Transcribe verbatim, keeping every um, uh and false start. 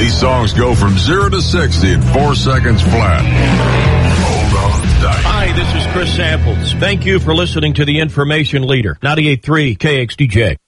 These songs go from zero to sixty in four seconds flat. Hold on tight. Hi, this is Chris Samples. Thank you for listening to the Information Leader, ninety-eight point three K X D J.